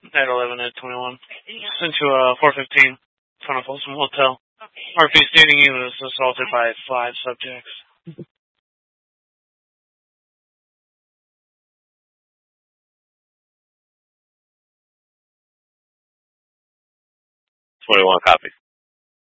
at 11 at 21. Sent to 415 front of Folsom Hotel. RP stating he was assaulted by 5 subjects. 21 copy.